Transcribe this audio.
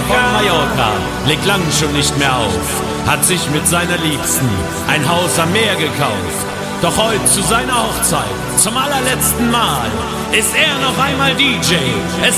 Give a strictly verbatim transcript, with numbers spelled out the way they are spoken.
von Mallorca legt lang schon nicht mehr auf, hat sich mit seiner Liebsten ein Haus am Meer gekauft. Doch heute zu seiner Hochzeit, zum allerletzten Mal, ist er noch einmal D J. Es